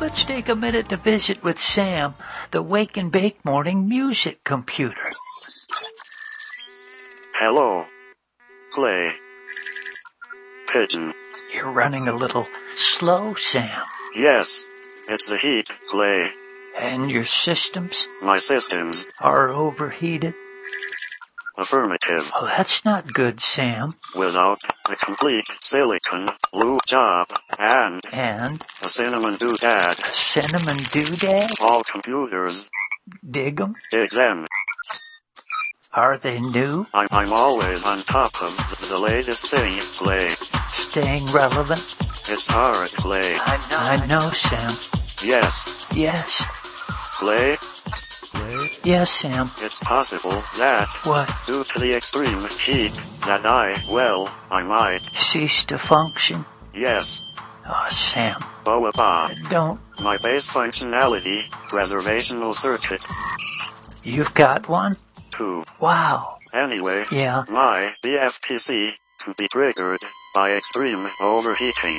Let's take a minute to visit with Sam, the Wake and Bake Morning Music Computer. Hello. Play. Pigeon. You're running a little slow, Sam. Yes, it's the heat, Play. And your systems? My systems. Are overheated? Affirmative. Oh, that's not good, Sam. Without a complete silicon loop job and a cinnamon doodad. Cinnamon doodad? All computers. Dig 'em? Dig them. Are they new? I'm always on top of the latest thing, Play. Staying relevant? It's hard, Play. I know, Sam. Yes. Yes. Play. Yes, Sam. It's possible that, what? Due to the extreme heat, that I might cease to function. Yes. Oh, Sam. Don't. My base functionality, reservational circuit. You've got one? 2. Wow. Anyway, yeah. My BFPC can be triggered by extreme overheating.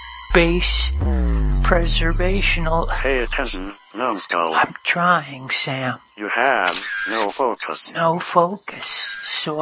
Base preservational. Pay attention, numbskull. I'm trying, Sam. You have no focus. No focus. So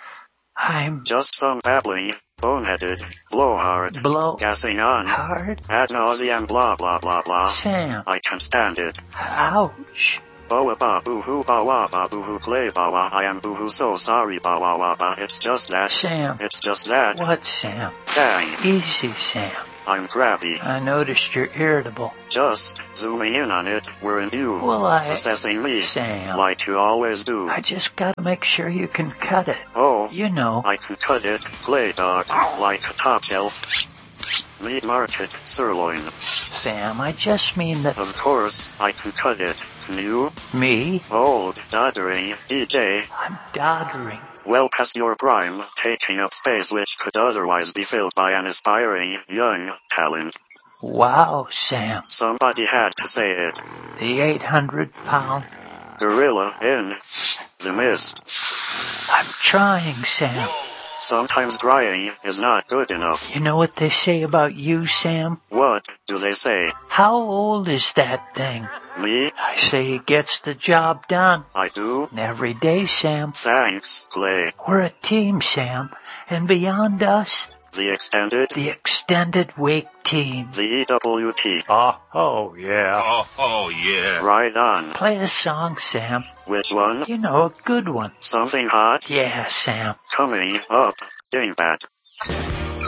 I'm just some babbling, boneheaded, blowhard, gassing on, hard, ad nauseam, blah blah blah blah. Sam, I can't stand it. Ouch. Boa ba boo hoo ba wa ba boo hoo play ba wa. I am boo hoo so sorry ba wa wa ba. It's just that. Sam. It's just that. What, Sam? Dang. Easy, Sam. I'm crabby. I noticed you're irritable. Just zooming in on it, we're in you. Well, assessing me. Sam. Like you always do. I just gotta make sure you can cut it. Oh. You know. I can cut it, play dog, like a top shelf. Meat market, sirloin. Sam, I just mean that... Of course, I can cut it. Can you? Me? Old, doddering, DJ. I'm doddering. Well past your prime, taking up space which could otherwise be filled by an aspiring, young talent. Wow, Sam. Somebody had to say it. The 800-pound... gorilla in the mist. I'm trying, Sam. Sometimes trying is not good enough. You know what they say about you, Sam? What do they say? How old is that thing? Me? I say it gets the job done. I do? Every day, Sam. Thanks, Clay. We're a team, Sam. And beyond us... The extended Wake team. The EWT. Oh, yeah. Oh, yeah. Right on. Play a song, Sam. Which one? You know, a good one. Something hot? Yeah, Sam. Coming up, Dingbat.